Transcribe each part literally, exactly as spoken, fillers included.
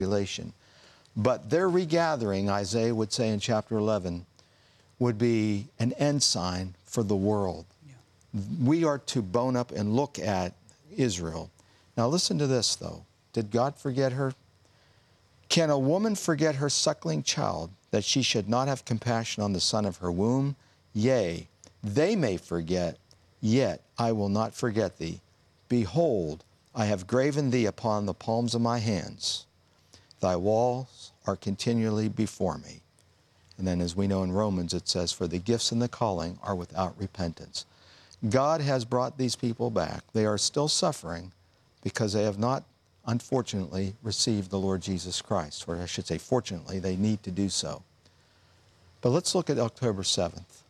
population. But their regathering, Isaiah would say in chapter eleven, would be an ensign for the world. Yeah. We are to bone up and look at Israel. Now listen to this, though. Did God forget her? Can a woman forget her suckling child, that she should not have compassion on the son of her womb? Yea, they may forget, yet I will not forget thee. Behold, I have graven thee upon the palms of my hands. Thy walls are continually before me. And then as we know in Romans, it says, for the gifts and the calling are without repentance. God has brought these people back. They are still suffering because they have not, unfortunately, received the Lord Jesus Christ. Or I should say, fortunately, they need to do so. But let's look at October seventh.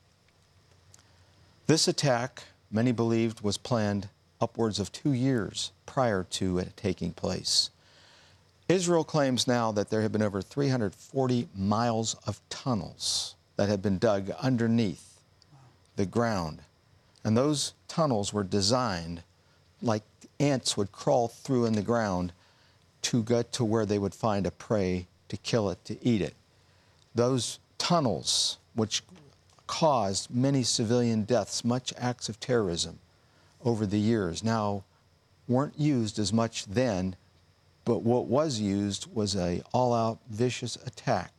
This attack, many believed, was planned upwards of two years prior to it taking place. Israel claims now that there have been over three hundred forty miles of tunnels that have been dug underneath the ground. And those tunnels were designed like ants would crawl through in the ground to get to where they would find a prey to kill it, to eat it. Those tunnels, which caused many civilian deaths, much acts of terrorism over the years, now weren't used as much then, but what was used was a all-out vicious attack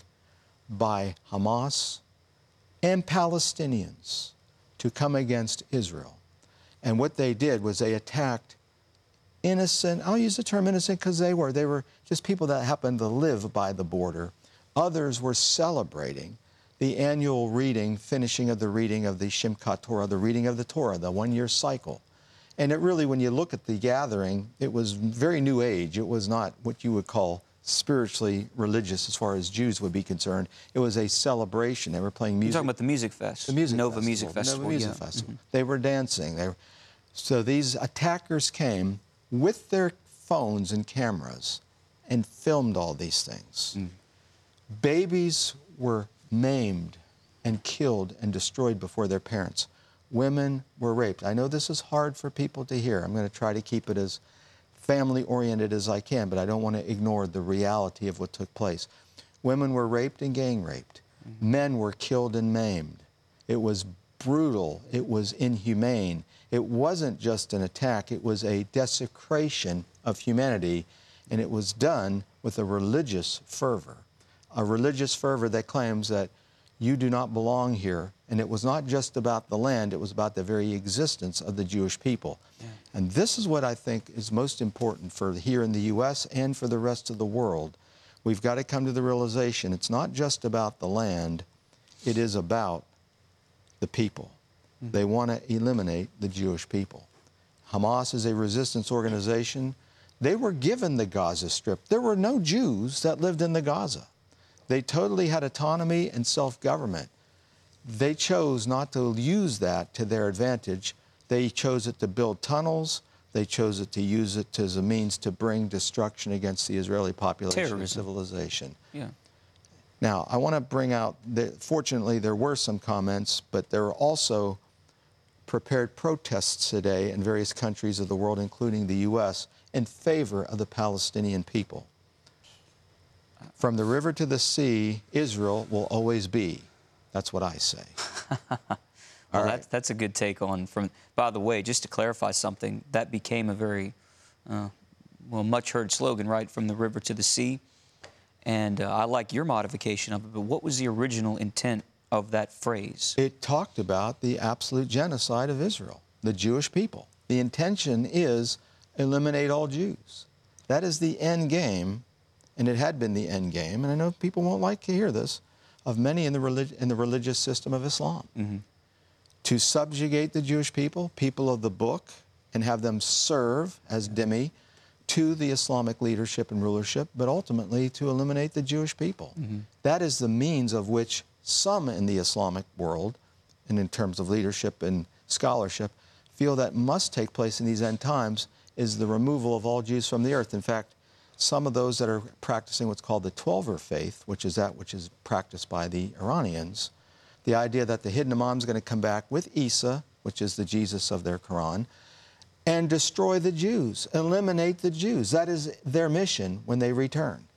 by Hamas and Palestinians to come against Israel. And what they did was they attacked innocent, I'll use the term innocent because they were, they were just people that happened to live by the border. Others were celebrating the annual reading, finishing of the reading of the Shimchat Torah, the reading of the Torah, the one-year cycle. And it really, when you look at the gathering, it was very New Age. It was not what you would call spiritually religious as far as Jews would be concerned. It was a celebration. They were playing music. You're talking about the Music Fest. The Music Nova Festival. Music Festival. Nova Music yeah. Festival. Mm-hmm. They were dancing. They were, so these attackers came with their phones and cameras and filmed all these things. Mm. Babies were maimed and killed and destroyed before their parents. Women were raped. I know this is hard for people to hear. I'm going to try to keep it as family-oriented as I can, but I don't want to ignore the reality of what took place. Women were raped and gang raped. Mm-hmm. Men were killed and maimed. It was brutal. It was inhumane. It wasn't just an attack. It was a desecration of humanity, and it was done with a religious fervor, a religious fervor that claims that you do not belong here. And it was not just about the land, it was about the very existence of the Jewish people. Yeah. And this is what I think is most important for here in the U S and for the rest of the world. We've got to come to the realization it's not just about the land, it is about the people. Mm-hmm. They want to eliminate the Jewish people. Hamas is a resistance organization. They were given the Gaza Strip. There were no Jews that lived in the Gaza. They totally had autonomy and self-government. They chose not to use that to their advantage. They chose it to build tunnels. They chose it to use it as a means to bring destruction against the Israeli population Terrorism. and civilization. Yeah. Now, I want to bring out, that fortunately, there were some comments, but there were also prepared protests today in various countries of the world, including the U S, in favor of the Palestinian people. From the river to the sea, Israel will always be. That's what I say. Well, right. that's, that's a good take on from, by the way, just to clarify something, that became a very, uh, well, much heard slogan, right? From the river to the sea. And uh, I like your modification of it, but what was the original intent of that phrase? It talked about the absolute genocide of Israel, the Jewish people. The intention is eliminate all Jews. That is the end game, and it had been the end game, and I know people won't like to hear this, of many in the, relig in the religious system of Islam. Mm-hmm. To subjugate the Jewish people, people of the book, and have them serve as dhimmi to the Islamic leadership and rulership, but ultimately to eliminate the Jewish people. Mm-hmm. That is the means of which some in the Islamic world, and in terms of leadership and scholarship, feel that must take place in these end times, is the removal of all Jews from the earth. In fact, some of those that are practicing what's called the Twelver faith, which is that which is practiced by the Iranians, the idea that the hidden Imam is going to come back with Isa, which is the Jesus of their Quran, and destroy the Jews, eliminate the Jews. That is their mission when they return.